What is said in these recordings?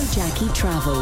Jackie Travel.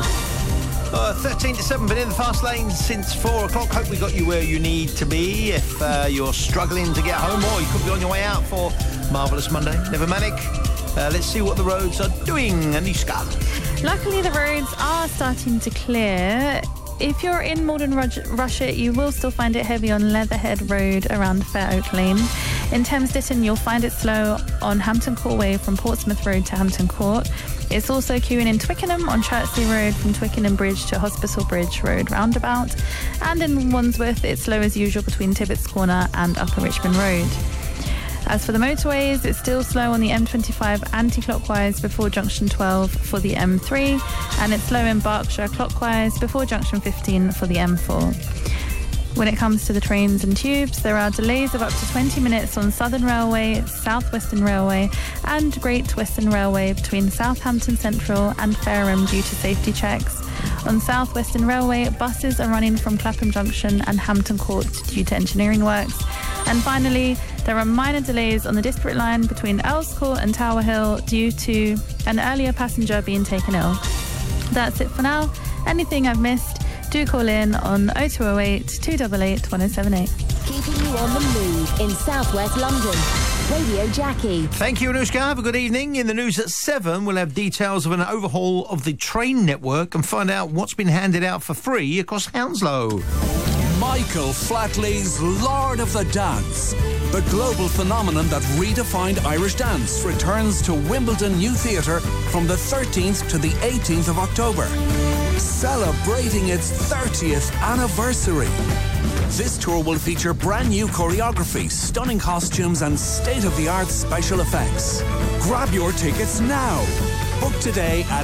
13 to 7, been in the fast lane since 4 o'clock. Hope we got you where you need to be. If you're struggling to get home, or you could be on your way out for Marvellous Monday, never manic. Let's see what the roads are doing. Anushka. Luckily, the roads are starting to clear. If you're in Malden Rushet, you will still find it heavy on Leatherhead Road around Fair Oak Lane. In Thames Ditton, you'll find it slow on Hampton Court Way from Portsmouth Road to Hampton Court. It's also queuing in Twickenham on Chertsey Road from Twickenham Bridge to Hospital Bridge Road roundabout. And in Wandsworth, it's slow as usual between Tibbetts Corner and Upper Richmond Road. As for the motorways, it's still slow on the M25 anti-clockwise before junction 12 for the M3, and it's slow in Berkshire clockwise before junction 15 for the M4. When it comes to the trains and tubes, there are delays of up to 20 minutes on Southern Railway, South Western Railway and Great Western Railway between Southampton Central and Fareham due to safety checks. On South Western Railway, buses are running from Clapham Junction and Hampton Court due to engineering works. And finally, there are minor delays on the District Line between Earls Court and Tower Hill due to an earlier passenger being taken ill. That's it for now. Anything I've missed, do call in on 0208 288 1078. Keeping you on the move in southwest London. Radio Jackie. Thank you, Anushka. Have a good evening. In the news at 7, we'll have details of an overhaul of the train network and find out what's been handed out for free across Hounslow. Michael Flatley's Lord of the Dance. The global phenomenon that redefined Irish dance returns to Wimbledon New Theatre from the 13th to the 18th of October, celebrating its 30th anniversary. This tour will feature brand new choreography, stunning costumes and state-of-the-art special effects. Grab your tickets now. Book today at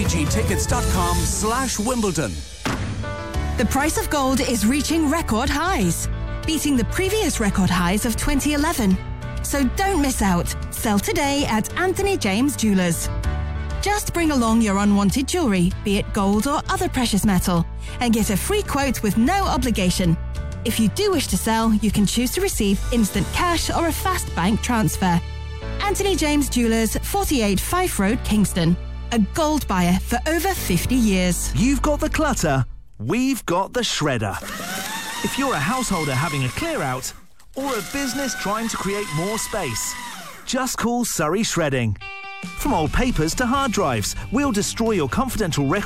atgtickets.com/Wimbledon. The price of gold is reaching record highs, beating the previous record highs of 2011. So don't miss out. Sell today at Anthony James Jewellers. Just bring along your unwanted jewellery, be it gold or other precious metal, and get a free quote with no obligation. If you do wish to sell, you can choose to receive instant cash or a fast bank transfer. Anthony James Jewellers, 48 Fife Road, Kingston. A gold buyer for over 50 years. You've got the clutter, we've got the shredder. If you're a householder having a clear out or a business trying to create more space, just call Surrey Shredding. From old papers to hard drives, we'll destroy your confidential records